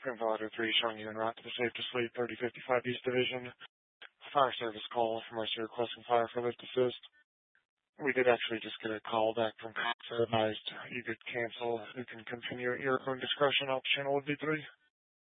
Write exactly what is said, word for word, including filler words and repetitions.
Provider three showing you en route to the Safe to Sleep thirty fifty-five East Division. Fire service call from Mercy requesting fire for lift assist. We did actually just get a call back from cops that advised you could cancel. You can continue at your own discretion. Option would be three.